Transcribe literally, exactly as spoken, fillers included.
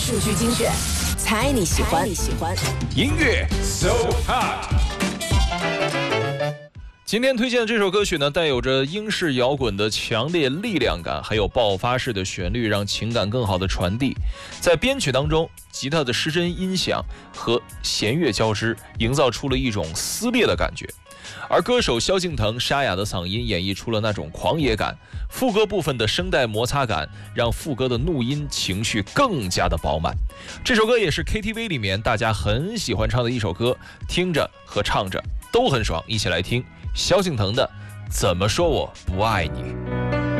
数据精选，猜你喜欢。你喜欢音乐 So Hot。今天推荐的这首歌曲呢，带有着英式摇滚的强烈力量感，还有爆发式的旋律，让情感更好的传递。在编曲当中，吉他的失真音响和弦乐交织，营造出了一种撕裂的感觉。而歌手萧敬腾沙哑的嗓音演绎出了那种狂野感，副歌部分的声带摩擦感让副歌的怒音情绪更加的饱满。这首歌也是 K T V 里面大家很喜欢唱的一首歌，听着和唱着都很爽，一起来听萧敬腾的《怎么说我不爱你》。